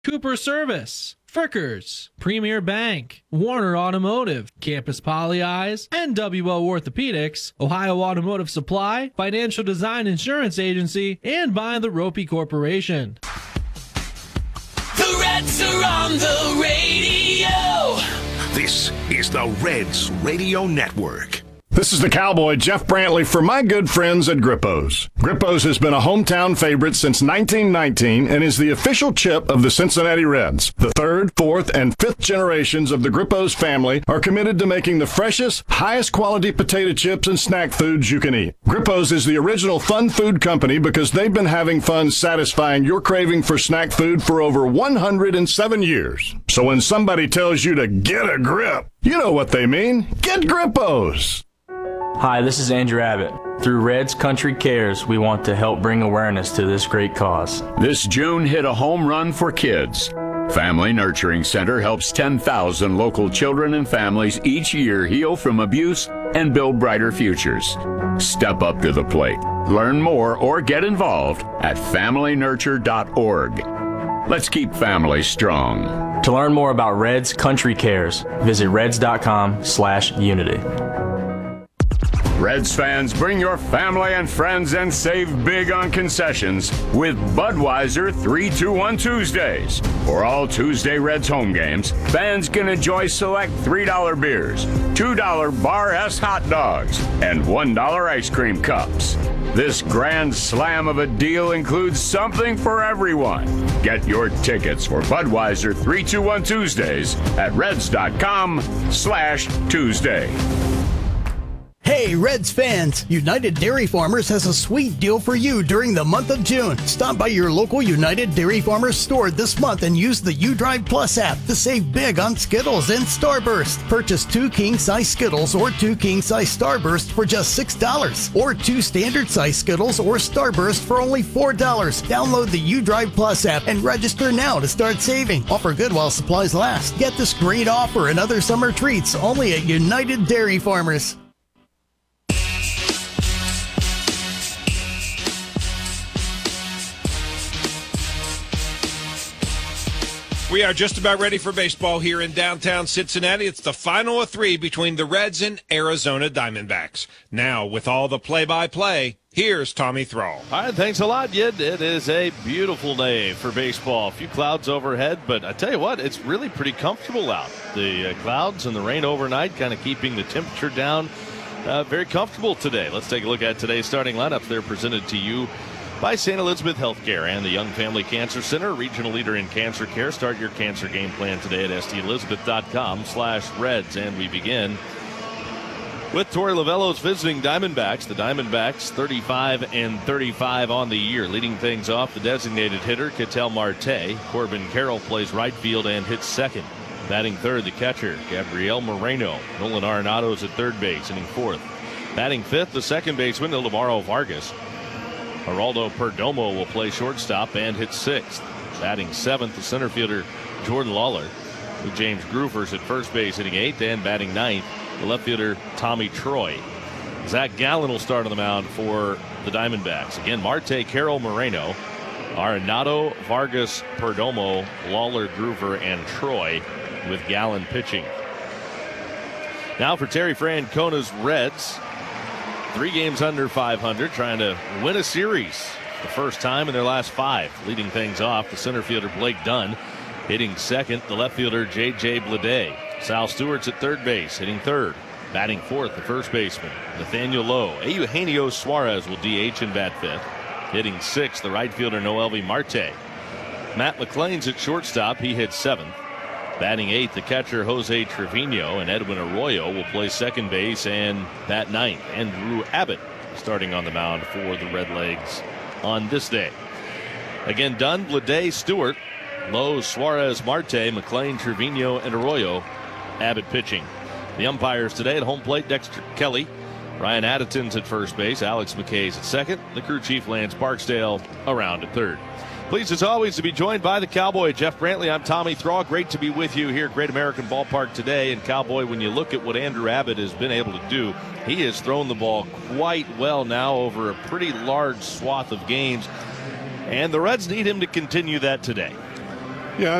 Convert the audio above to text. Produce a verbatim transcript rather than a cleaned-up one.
Cooper Service, Frickers, Premier Bank, Warner Automotive, Campus Poly Eyes, N W O Orthopedics, Ohio Automotive Supply, Financial Design Insurance Agency, and by the Ropey Corporation. The Reds are on the radio. This is the Reds Radio Network. This is the Cowboy, Jeff Brantley, for my good friends at Grippo's. Grippo's has been a hometown favorite since nineteen nineteen and is the official chip of the Cincinnati Reds. The third, fourth, and fifth generations of the Grippo's family are committed to making the freshest, highest quality potato chips and snack foods you can eat. Grippo's is the original fun food company because they've been having fun satisfying your craving for snack food for over one hundred seven years. So when somebody tells you to get a grip, you know what they mean. Get Grippo's. Hi, this is Andrew Abbott. Through Reds Country Cares, we want to help bring awareness to this great cause. This June hit a home run for kids. Family Nurturing Center helps ten thousand local children and families each year heal from abuse and build brighter futures. Step up to the plate. Learn more or get involved at family nurture dot org. Let's keep families strong. To learn more about Reds Country Cares, visit reds.com slash unity. Reds fans, bring your family and friends and save big on concessions with Budweiser three two one Tuesdays. For all Tuesday Reds home games, fans can enjoy select three dollar beers, two dollar Bar S hot dogs, and one dollar ice cream cups. This grand slam of a deal includes something for everyone. Get your tickets for Budweiser three two one Tuesdays at reds.com slash Tuesday. Hey, Reds fans! United Dairy Farmers has a sweet deal for you during the month of June. Stop by your local United Dairy Farmers store this month and use the UDrive Plus app to save big on Skittles and Starburst. Purchase two king-size Skittles or two king-size Starburst for just six dollars, or two standard-size Skittles or Starburst for only four dollars. Download the UDrive Plus app and register now to start saving. Offer good while supplies last. Get this great offer and other summer treats only at United Dairy Farmers. We are just about ready for baseball here in downtown Cincinnati. It's the final of three between the Reds and Arizona Diamondbacks. Now, with all the play-by-play, here's Tommy Thrall. All right, thanks a lot, Yid. It is a beautiful day for baseball. A few clouds overhead, but I tell you what, it's really pretty comfortable out. The uh, clouds and the rain overnight kind of keeping the temperature down. Uh, very comfortable today. Let's take a look at today's starting lineups. They're presented to you by Saint Elizabeth Healthcare and the Young Family Cancer Center, regional leader in cancer care. Start your cancer game plan today at stelizabeth.com slash reds. And we begin with Torey Lovullo's visiting Diamondbacks. The Diamondbacks thirty-five and thirty-five on the year. Leading things off, the designated hitter, Ketel Marte. Corbin Carroll plays right field and hits second. Batting third, the catcher, Gabriel Moreno. Nolan Arenado's at third base, hitting fourth. Batting fifth, the second baseman, Ilimaro Vargas. Geraldo Perdomo will play shortstop and hit sixth. Batting seventh, the center fielder Jordan Lawler, with James Groovers at first base hitting eighth, and batting ninth, the left fielder Tommy Troy. Zach Gallen will start on the mound for the Diamondbacks. Again, Marte, Carroll, Moreno, Arenado, Vargas, Perdomo, Lawler, Groover, and Troy, with Gallen pitching. Now for Terry Francona's Reds. Three games under five hundred, trying to win a series. The first time in their last five. Leading things off, the center fielder Blake Dunn. Hitting second, the left fielder J J Bleday. Sal Stewart's at third base, hitting third. Batting fourth, the first baseman, Nathaniel Lowe. Eugenio Suarez will D H and bat fifth. Hitting sixth, the right fielder Noelvi Marte. Matt McClain's at shortstop. He hits seventh. Batting eighth, the catcher Jose Trevino, and Edwin Arroyo will play second base and bat ninth. And Drew Abbott starting on the mound for the Redlegs on this day. Again, Dunn, Bleday, Stewart, Lowe, Suarez, Marte, McClain, Trevino, and Arroyo. Abbott pitching. The umpires today at home plate, Dexter Kelly. Ryan Addison's at first base. Alex McKay's at second. The crew chief, Lance Barksdale, around at third. Pleased as always to be joined by the Cowboy, Jeff Brantley. I'm Tommy Thrall. Great to be with you here at Great American Ballpark today. And Cowboy, when you look at what Andrew Abbott has been able to do, he has thrown the ball quite well now over a pretty large swath of games. And the Reds need him to continue that today.